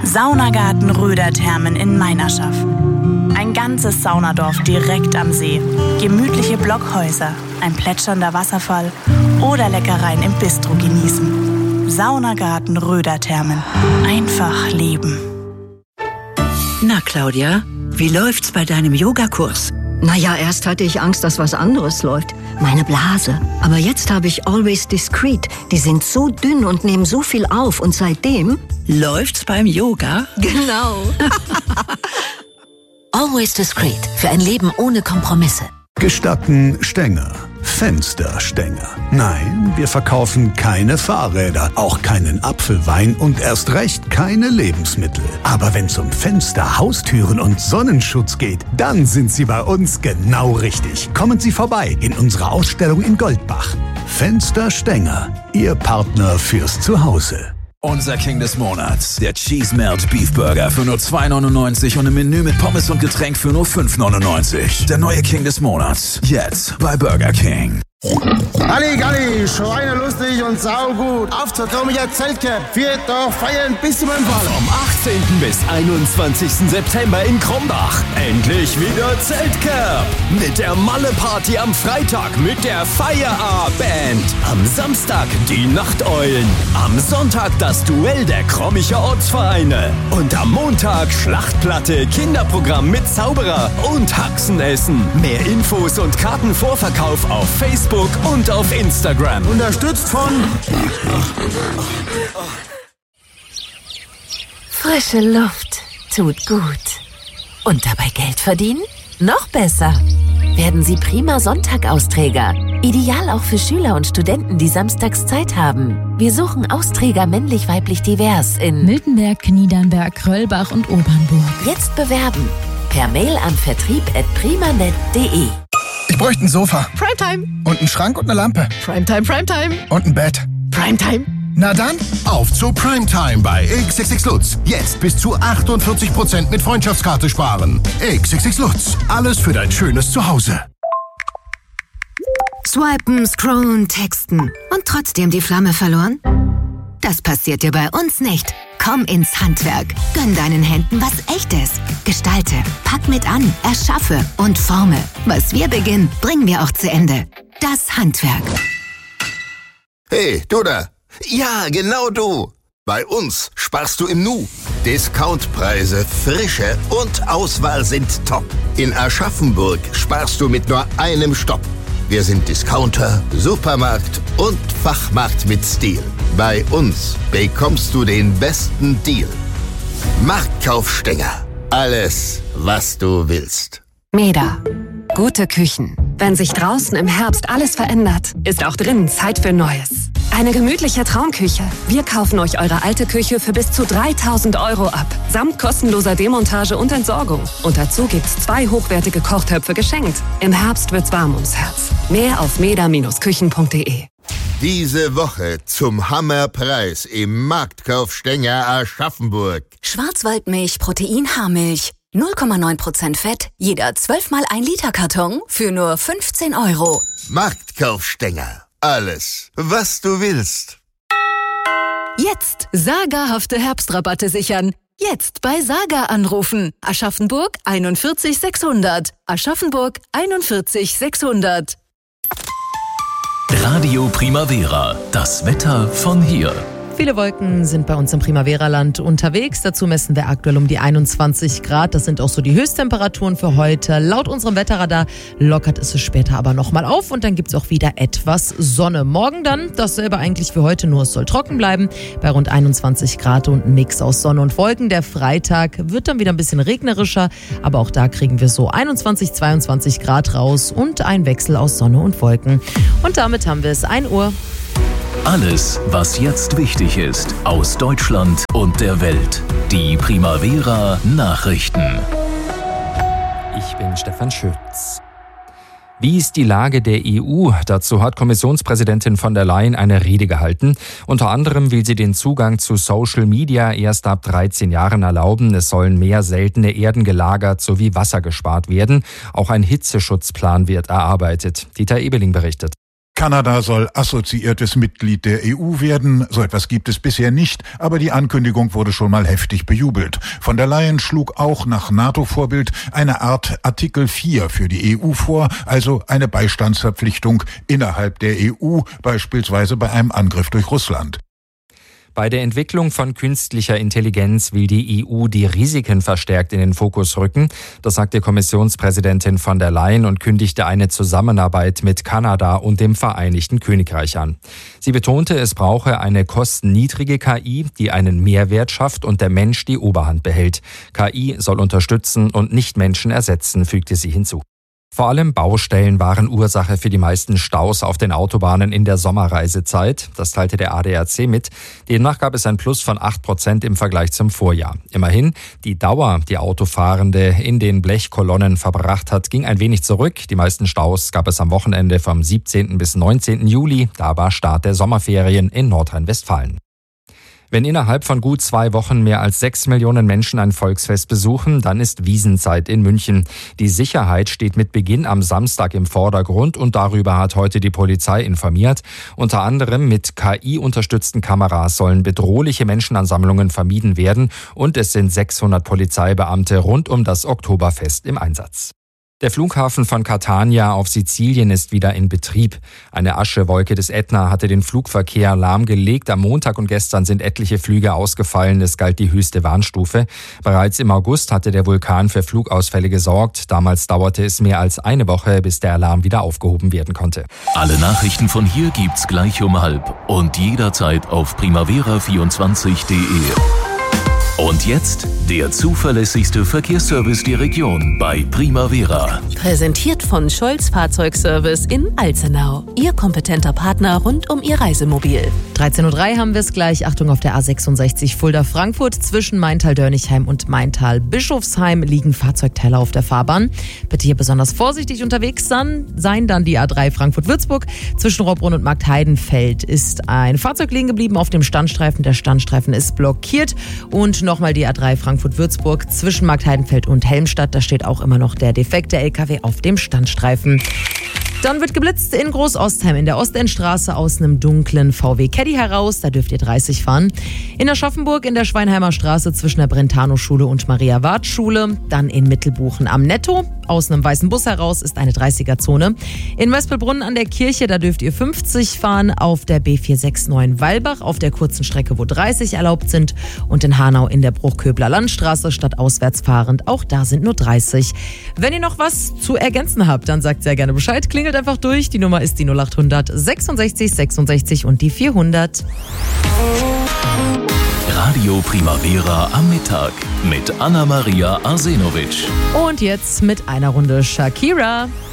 Saunagarten Röderthermen in Meinerschaff. Ein ganzes Saunadorf direkt am See. Gemütliche Blockhäuser, ein plätschernder Wasserfall oder Leckereien im Bistro genießen. Saunagarten Röderthermen. Einfach leben. Na, Claudia, wie läuft's bei deinem Yogakurs? Naja, erst hatte ich Angst, dass was anderes läuft. Meine Blase. Aber jetzt habe ich Always Discreet. Die sind so dünn und nehmen so viel auf. Und seitdem... Läuft's beim Yoga? Genau. Always Discreet. Für ein Leben ohne Kompromisse. Gestatten Stänger. Fensterstänger. Nein, wir verkaufen keine Fahrräder, auch keinen Apfelwein und erst recht keine Lebensmittel. Aber wenn es um Fenster, Haustüren und Sonnenschutz geht, dann sind Sie bei uns genau richtig. Kommen Sie vorbei in unserer Ausstellung in Goldbach. Fensterstänger, Ihr Partner fürs Zuhause. Unser King des Monats, der Cheese Melt Beef Burger für nur 2,99 und im Menü mit Pommes und Getränk für nur 5,99. Der neue King des Monats, jetzt bei Burger King. Halligalli, schweinelustig und saugut. Auf zur Traumiger Zeltcamp. Viert doch feiern bis zum Fall. Vom 18. bis 21. September in Krombach. Endlich wieder Zeltcamp. Mit der Malle-Party am Freitag mit der Fire-A-Band. Am Samstag die Nachteulen. Am Sonntag das Duell der Krommicher Ortsvereine. Und am Montag Schlachtplatte, Kinderprogramm mit Zauberer und Haxenessen. Mehr Infos und Kartenvorverkauf auf Facebook und auf Instagram. Unterstützt von Frische Luft tut gut. Und dabei Geld verdienen? Noch besser. Werden Sie prima Sonntag-Austräger. Ideal auch für Schüler und Studenten, die samstags Zeit haben. Wir suchen Austräger männlich-weiblich divers in Miltenberg, Niedernberg, Röllbach und Obernburg. Jetzt bewerben. Per Mail an vertrieb@primanet.de. Ich bräuchte ein Sofa. Primetime. Und einen Schrank und eine Lampe. Primetime, Primetime. Und ein Bett. Primetime. Na dann, auf zu Primetime bei XXX Lutz. Jetzt bis zu 48% mit Freundschaftskarte sparen. XXX Lutz. Alles für dein schönes Zuhause. Swipen, scrollen, texten und trotzdem die Flamme verloren? Das passiert dir bei uns nicht. Komm ins Handwerk. Gönn deinen Händen was Echtes. Gestalte, pack mit an, erschaffe und forme. Was wir beginnen, bringen wir auch zu Ende. Das Handwerk. Hey, du da. Ja, genau du. Bei uns sparst du im Nu. Discountpreise, Frische und Auswahl sind top. In Aschaffenburg sparst du mit nur einem Stopp. Wir sind Discounter, Supermarkt und Fachmarkt mit Stil. Bei uns bekommst du den besten Deal. Marktkaufstänger. Alles, was du willst. Meda. Gute Küchen. Wenn sich draußen im Herbst alles verändert, ist auch drinnen Zeit für Neues. Eine gemütliche Traumküche. Wir kaufen euch eure alte Küche für bis zu 3.000 € ab. Samt kostenloser Demontage und Entsorgung. Und dazu gibt's 2 hochwertige Kochtöpfe geschenkt. Im Herbst wird's warm ums Herz. Mehr auf meda-küchen.de. Diese Woche zum Hammerpreis im Marktkaufstänger Aschaffenburg. Schwarzwaldmilch, Protein-Haarmilch. 0,9% Fett, jeder 12 mal 1 Liter Karton für nur 15 €. Marktkaufstänger. Alles, was du willst. Jetzt sagerhafte Herbstrabatte sichern. Jetzt bei Saga anrufen. Aschaffenburg 41 600. Aschaffenburg 41 600. Radio Primavera. Das Wetter von hier. Viele Wolken sind bei uns im Primavera-Land unterwegs. Dazu messen wir aktuell um die 21 Grad. Das sind auch so die Höchsttemperaturen für heute. Laut unserem Wetterradar lockert es später aber nochmal auf und dann gibt es auch wieder etwas Sonne. Morgen dann dasselbe eigentlich wie heute, nur es soll trocken bleiben bei rund 21 Grad und ein Mix aus Sonne und Wolken. Der Freitag wird dann wieder ein bisschen regnerischer, aber auch da kriegen wir so 21, 22 Grad raus und ein Wechsel aus Sonne und Wolken. Und damit haben wir es 1 Uhr. Alles, was jetzt wichtig ist, aus Deutschland und der Welt. Die Primavera Nachrichten. Ich bin Stefan Schütz. Wie ist die Lage der EU? Dazu hat Kommissionspräsidentin von der Leyen eine Rede gehalten. Unter anderem will sie den Zugang zu Social Media erst ab 13 Jahren erlauben. Es sollen mehr seltene Erden gelagert sowie Wasser gespart werden. Auch ein Hitzeschutzplan wird erarbeitet. Dieter Ebeling berichtet. Kanada soll assoziiertes Mitglied der EU werden. So etwas gibt es bisher nicht, aber die Ankündigung wurde schon mal heftig bejubelt. Von der Leyen schlug auch nach NATO-Vorbild eine Art Artikel 4 für die EU vor, also eine Beistandsverpflichtung innerhalb der EU, beispielsweise bei einem Angriff durch Russland. Bei der Entwicklung von künstlicher Intelligenz will die EU die Risiken verstärkt in den Fokus rücken. Das sagte Kommissionspräsidentin von der Leyen und kündigte eine Zusammenarbeit mit Kanada und dem Vereinigten Königreich an. Sie betonte, es brauche eine kostenniedrige KI, die einen Mehrwert schafft und der Mensch die Oberhand behält. KI soll unterstützen und nicht Menschen ersetzen, fügte sie hinzu. Vor allem Baustellen waren Ursache für die meisten Staus auf den Autobahnen in der Sommerreisezeit. Das teilte der ADAC mit. Demnach gab es ein Plus von 8% im Vergleich zum Vorjahr. Immerhin, die Dauer, die Autofahrende in den Blechkolonnen verbracht hat, ging ein wenig zurück. Die meisten Staus gab es am Wochenende vom 17. bis 19. Juli. Da war Start der Sommerferien in Nordrhein-Westfalen. Wenn innerhalb von gut 2 Wochen mehr als 6 Millionen Menschen ein Volksfest besuchen, dann ist Wiesnzeit in München. Die Sicherheit steht mit Beginn am Samstag im Vordergrund und darüber hat heute die Polizei informiert. Unter anderem mit KI-unterstützten Kameras sollen bedrohliche Menschenansammlungen vermieden werden und es sind 600 Polizeibeamte rund um das Oktoberfest im Einsatz. Der Flughafen von Catania auf Sizilien ist wieder in Betrieb. Eine Aschewolke des Ätna hatte den Flugverkehr lahmgelegt. Am Montag und gestern sind etliche Flüge ausgefallen. Es galt die höchste Warnstufe. Bereits im August hatte der Vulkan für Flugausfälle gesorgt. Damals dauerte es mehr als eine Woche, bis der Alarm wieder aufgehoben werden konnte. Alle Nachrichten von hier gibt's gleich um 12 und jederzeit auf primavera24.de. Und jetzt der zuverlässigste Verkehrsservice der Region bei Primavera. Präsentiert von Scholz Fahrzeugservice in Alzenau. Ihr kompetenter Partner rund um Ihr Reisemobil. 13.03 Uhr haben wir es gleich. Achtung, auf der A66 Fulda-Frankfurt zwischen Maintal-Dörnigheim und Maintal-Bischofsheim liegen Fahrzeugteile auf der Fahrbahn. Bitte hier besonders vorsichtig unterwegs sein. Dann die A3 Frankfurt-Würzburg. Zwischen Robbrunn und Marktheidenfeld ist ein Fahrzeug liegen geblieben auf dem Standstreifen. Der Standstreifen ist blockiert. Und nochmal die A3 Frankfurt-Würzburg zwischen Marktheidenfeld und Helmstadt. Da steht auch immer noch der defekte LKW auf dem Standstreifen. Dann wird geblitzt in Großostheim in der Ostendstraße aus einem dunklen VW Caddy heraus. Da dürft ihr 30 fahren. In Aschaffenburg in der Schweinheimer Straße zwischen der Brentano-Schule und Maria-Ward-Schule. Dann in Mittelbuchen am Netto. Aus einem weißen Bus heraus ist eine 30er-Zone. In Wespelbrunn an der Kirche, da dürft ihr 50 fahren. Auf der B469 Weilbach auf der kurzen Strecke, wo 30 erlaubt sind. Und in Hanau in der Bruchköbler Landstraße statt auswärts fahrend. Auch da sind nur 30. Wenn ihr noch was zu ergänzen habt, dann sagt sehr gerne Bescheid. Klingelt einfach durch. Die Nummer ist die 0800 66 66 und die 400. Radio Primavera am Mittag mit Anna-Maria Arsenovic. Und jetzt mit einer Runde Shakira.